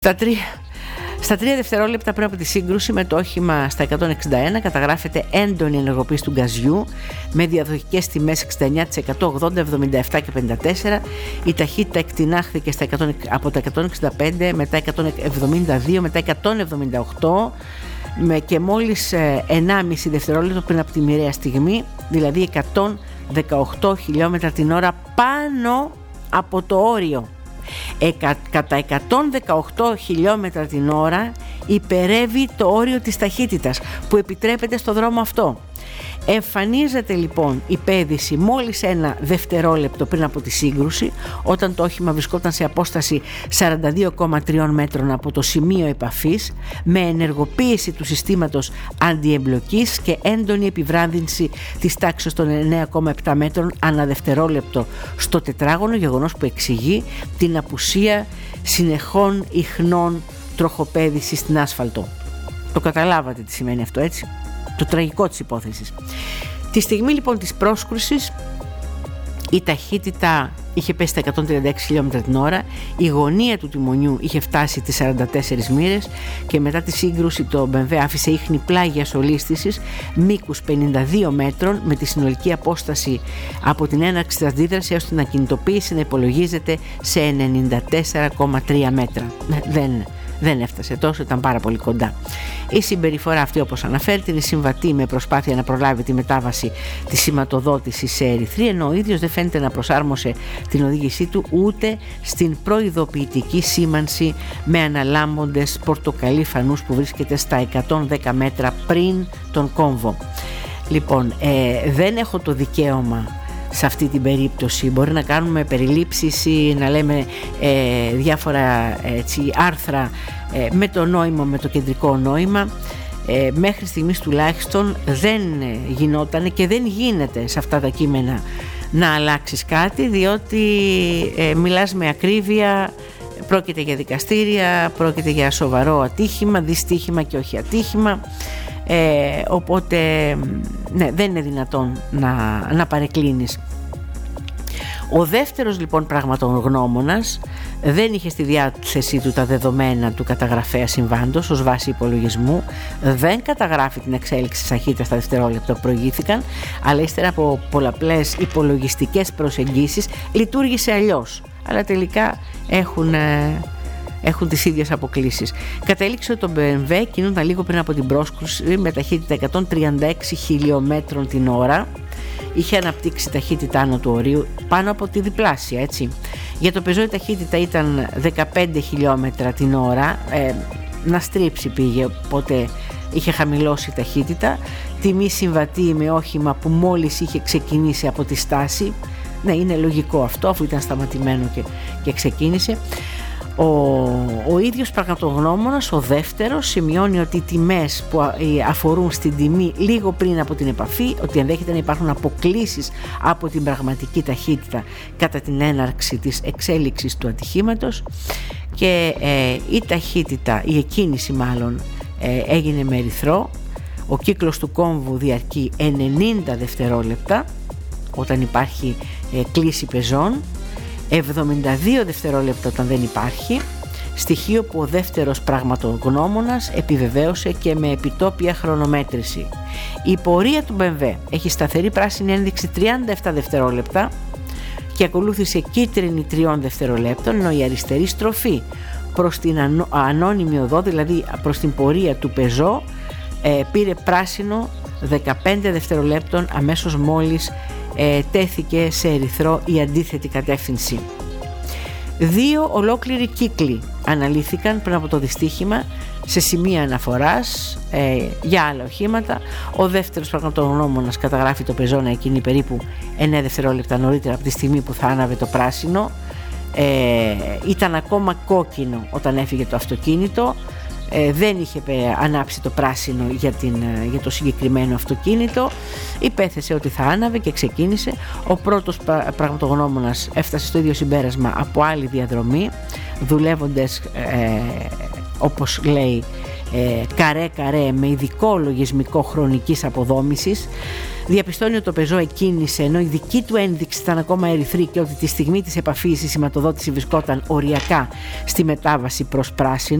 Στα 3 δευτερόλεπτα πριν από τη σύγκρουση με το όχημα στα 161 καταγράφεται έντονη ενεργοποίηση του γκαζιού με διαδοχικές τιμές 69%, 80%, 77% και 54%. Η ταχύτητα εκτινάχθηκε από τα 165 μετά 172 μετά 178 και μόλις 1,5 δευτερόλεπτο πριν από τη μοιραία στιγμή, δηλαδή 118 χιλιόμετρα την ώρα πάνω από το όριο. Κατά 118 χιλιόμετρα την ώρα υπερεύει το όριο της ταχύτητας που επιτρέπεται στο δρόμο αυτό. Εμφανίζεται λοιπόν η πέδηση μόλις 1 δευτερόλεπτο πριν από τη σύγκρουση, όταν το όχημα βρισκόταν σε απόσταση 42,3 μέτρων από το σημείο επαφής, με ενεργοποίηση του συστήματος αντιεμπλοκής και έντονη επιβράδυνση της τάξης των 9,7 μέτρων ανά δευτερόλεπτο στο τετράγωνο, γεγονός που εξηγεί την απουσία συνεχών ιχνών τροχοπέδησης στην άσφαλτο. Το καταλάβατε τι σημαίνει αυτό, έτσι? Το τραγικό της υπόθεσης. Τη στιγμή λοιπόν της πρόσκρουσης η ταχύτητα είχε πέσει στα 136 χιλιόμετρα την ώρα, η γωνία του τιμονιού είχε φτάσει τις 44 μοίρες και μετά τη σύγκρουση το BMW άφησε ίχνη πλάγιας ολίσθησης μήκους 52 μέτρων, με τη συνολική απόσταση από την έναρξη της αντίδρασης έως την ακινητοποίηση να υπολογίζεται σε 94,3 μέτρα. Δεν έφτασε τόσο, ήταν πάρα πολύ κοντά. Η συμπεριφορά αυτή, όπως αναφέρεται, είναι συμβατή με προσπάθεια να προλάβει τη μετάβαση της σηματοδότησης σε ερυθρή, ενώ ο ίδιος δεν φαίνεται να προσάρμοσε την οδήγησή του ούτε στην προειδοποιητική σήμανση με αναλάμποντες πορτοκαλί φανούς που βρίσκεται στα 110 μέτρα πριν τον κόμβο. Λοιπόν, δεν έχω το δικαίωμα σε αυτή την περίπτωση, μπορεί να κάνουμε περιλήψεις ή να λέμε διάφορα άρθρα με το νόημα, με το κεντρικό νόημα. Μέχρι στιγμής τουλάχιστον δεν γινότανε και δεν γίνεται σε αυτά τα κείμενα να αλλάξεις κάτι, διότι μιλάς με ακρίβεια, πρόκειται για δικαστήρια, πρόκειται για σοβαρό ατύχημα, δυστύχημα και όχι ατύχημα. Οπότε δεν είναι δυνατόν να παρεκκλίνεις. Ο δεύτερος λοιπόν πραγματογνώμονας δεν είχε στη διάθεσή του τα δεδομένα του καταγραφέα συμβάντος ως βάση υπολογισμού, δεν καταγράφει την εξέλιξη της ταχύτητας στα δευτερόλεπτα που προηγήθηκαν, αλλά ύστερα από πολλαπλές υπολογιστικές προσεγγίσεις λειτουργήσε αλλιώς, αλλά τελικά έχουν τις ίδιες αποκλίσεις. Κατέληξε ότι το BMW κινούνταν λίγο πριν από την πρόσκρουση με ταχύτητα 136 χιλιόμετρων την ώρα. Είχε αναπτύξει ταχύτητα άνω του ορίου, πάνω από τη διπλάσια, έτσι. Για το Peugeot η ταχύτητα ήταν 15 χιλιόμετρα την ώρα, να στρίψει πήγε, οπότε είχε χαμηλώσει ταχύτητα. Τιμή συμβατή με όχημα που μόλις είχε ξεκινήσει από τη στάση. Ναι, είναι λογικό αυτό, αφού ήταν σταματημένο και ξεκίνησε. Ο ίδιος πραγματογνώμονας, ο δεύτερος, σημειώνει ότι οι τιμές που αφορούν στην τιμή λίγο πριν από την επαφή, ότι ενδέχεται να υπάρχουν αποκλίσεις από την πραγματική ταχύτητα κατά την έναρξη της εξέλιξης του ατυχήματος, και η ταχύτητα, η εκκίνηση μάλλον, έγινε με ερυθρό. Ο κύκλος του κόμβου διαρκεί 90 δευτερόλεπτα όταν υπάρχει κλίση πεζών, 72 δευτερόλεπτα όταν δεν υπάρχει, στοιχείο που ο δεύτερος πραγματογνώμονας επιβεβαίωσε και με επιτόπια χρονομέτρηση. Η πορεία του BMW έχει σταθερή πράσινη ένδειξη 37 δευτερόλεπτα και ακολούθησε κίτρινη 3 δευτερολέπτων, ενώ η αριστερή στροφή προς την ανώνυμη οδό, δηλαδή προς την πορεία του Peugeot, πήρε πράσινο 15 δευτερολέπτων αμέσως μόλις τέθηκε σε ερυθρό η αντίθετη κατεύθυνση. 2 ολόκληροι κύκλοι αναλύθηκαν πριν από το δυστύχημα σε σημεία αναφοράς για άλλα οχήματα. Ο δεύτερος πραγματογνώμονας καταγράφει το Peugeot να εκκινεί περίπου 9 δευτερόλεπτα νωρίτερα από τη στιγμή που θα άναβε το πράσινο. Ήταν ακόμα κόκκινο όταν έφυγε το αυτοκίνητο. Δεν είχε ανάψει το πράσινο για το συγκεκριμένο αυτοκίνητο. Υπέθεσε ότι θα άναβε και ξεκίνησε. Ο πρώτος πραγματογνώμονας έφτασε στο ίδιο συμπέρασμα από άλλη διαδρομή, δουλεύοντας όπως λέει καρέ-καρέ με ειδικό λογισμικό χρονικής αποδόμησης. Διαπιστώνει ότι το πεζό εκκίνησε ενώ η δική του ένδειξη ήταν ακόμα ερυθρή και ότι τη στιγμή της επαφής η σηματοδότηση βρισκόταν οριακά στη μετάβαση προς πράσινο.